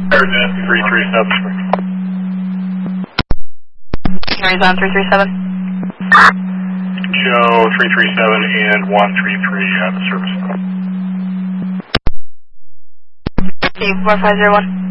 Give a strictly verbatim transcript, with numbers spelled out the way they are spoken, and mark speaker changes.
Speaker 1: three three seven.
Speaker 2: Carries on three three seven.
Speaker 1: Joe three three seven and one three three at the service.
Speaker 2: Steve four five zero one.